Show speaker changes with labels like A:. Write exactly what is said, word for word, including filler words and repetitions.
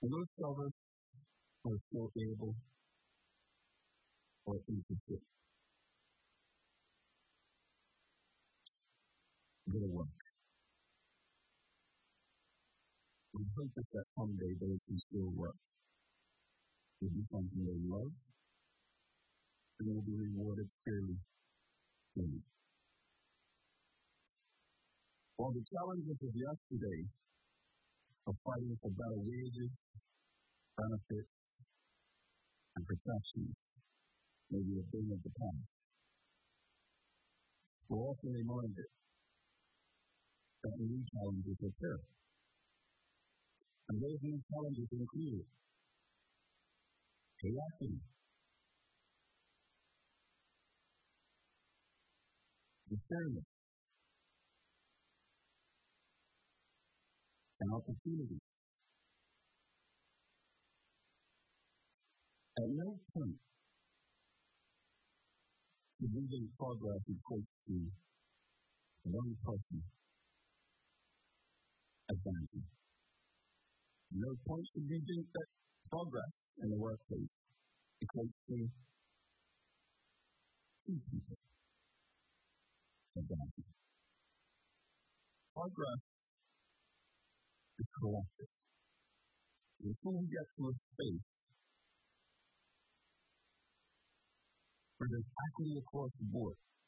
A: Most of us are still able or interested to go to work. We hope that someday those who still work will do something they love and will be rewarded fairly. Fairly. While the challenges of yesterday of fighting for better wages, benefits, and protections may be a thing of the past, we're also reminded that new challenges occur. And those new challenges include equity, fairness, and opportunities. At no point should moving progress equate to one person advancing. At no point should we think that progress in the workplace equates to two people advancing. Progress is collective. Until we get to a space where there's equity across the board,